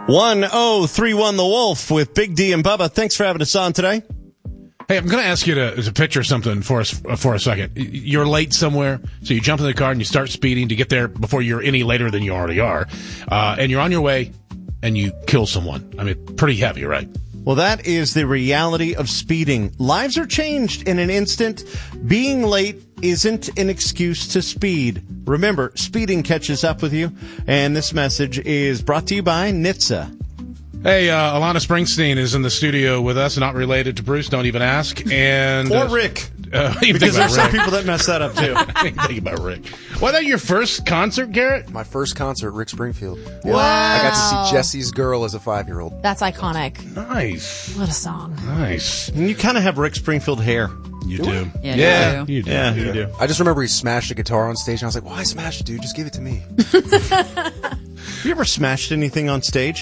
1031 The Wolf with Big D and Bubba. Thanks for having us on today. Hey, I'm going to ask you to picture something for us for a second. You're late somewhere, so you jump in the car and you start speeding to get there before you're any later than you already are. And you're on your way and you kill someone. I mean, pretty heavy, right? Well, that is the reality of speeding. Lives are changed in an instant. Being late isn't an excuse to speed. Remember, speeding catches up with you. And this message is brought to you by NHTSA. Hey, Alana Springsteen is in the studio with us, not related to Bruce, don't even ask. And or Rick. Because there's some people that mess that up, too. Think about Rick. Was that your first concert, Garrett? My first concert, Rick Springfield. Yeah. Wow. I got to see Jesse's Girl as a 5-year-old. That's iconic. Nice. What a song. Nice. And you kind of have Rick Springfield hair. You do. Yeah, you do. Yeah, you do. I just remember he smashed a guitar on stage, and I was like, why smash it, dude? Just give it to me. You ever smashed anything on stage?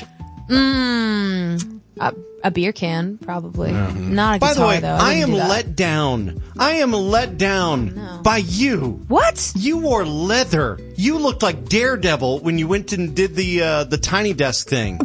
A beer can, probably. Not a By guitar, the way, though. I am let down. I am let down by you. What? You wore leather. You looked like Daredevil when you went and did the tiny desk thing.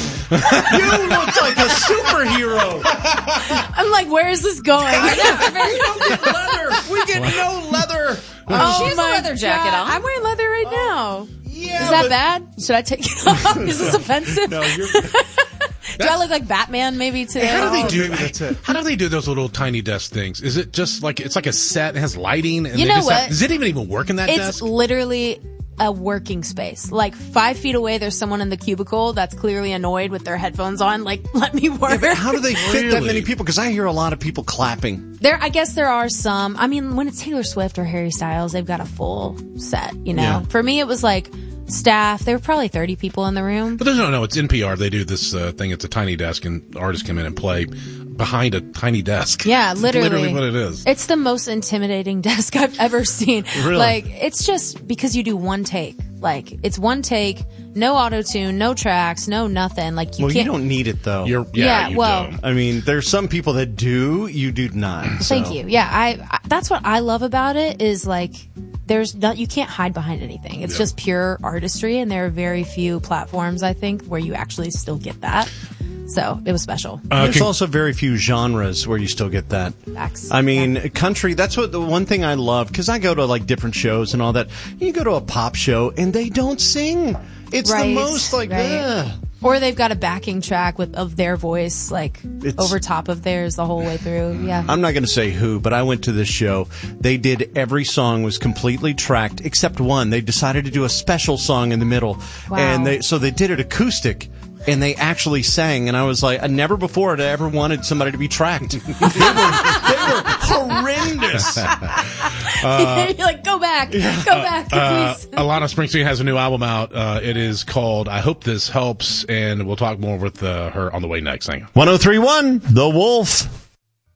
You looked like a superhero. I'm like, where is this going? We don't get leather. We get no leather. Oh, she has a leather jacket on. I'm wearing leather right now. Yeah, is that bad? Should I take it off? Is this offensive? No, you're. Do I look like Batman maybe today? How do they do? maybe that's it. How do they do those little tiny desk things? Is it just like it's like a set? It has lighting. And You they know just what? Does it even work in that It's desk? literally a working space. Like 5 feet away, there's someone in the cubicle that's clearly annoyed with their headphones on. Like, let me work. Yeah, but how do they fit that Really? many people? Because I hear a lot of people clapping. I guess there are some. I mean, when it's Taylor Swift or Harry Styles, they've got a full set, you know? Yeah. For me, it was like staff. There were probably 30 people in the room. But no, it's NPR. They do this thing. It's a tiny desk, and artists come in and play behind a tiny desk. Yeah, It's literally. literally what it is. It's the most intimidating desk I've ever seen. Really? Like, it's just because you do one take. Like, it's one take, no auto-tune, no tracks, no nothing. Like, you Well, can't. you don't need it though. You Yeah, well- don't. I mean, there's some people that do. You do not. Thank so. you. Yeah, I that's what I love about it is like you can't hide behind anything. It's just pure artistry, and there are very few platforms I think where you actually still get that. So it was special. There's also very few genres where you still get that. Facts. I mean, country, that's what the one thing I love, because I go to like different shows and all that. You go to a pop show and they don't sing. It's the Right, most like, right. ugh. Or they've got a backing track of their voice, like It's- over top of theirs the whole way through. Yeah. I'm not going to say who, but I went to this show. They did every song was completely tracked except one. They decided to do a special song in the middle. Wow. And they did it acoustic. And they actually sang, and I was like, I never before had I ever wanted somebody to be tracked. They were horrendous. You're like, go back, please. Alana Springsteen has a new album out. It is called I Hope This Helps, and we'll talk more with her on the way next. Hang on. 1031, The Wolf.